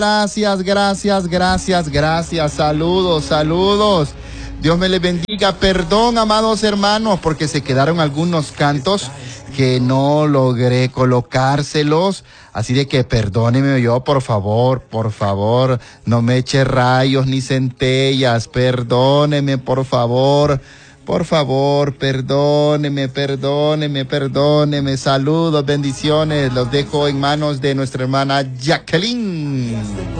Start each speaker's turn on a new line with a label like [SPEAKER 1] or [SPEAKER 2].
[SPEAKER 1] Gracias, gracias, gracias, gracias. Saludos, saludos. Dios me les bendiga. Perdón, amados hermanos, porque se quedaron algunos cantos que no logré colocárselos. Así de que perdóneme yo, por favor, no me eche rayos ni centellas. Perdóneme, por favor. Por favor, perdóneme. Saludos, bendiciones. Los dejo en manos de nuestra hermana Jacqueline.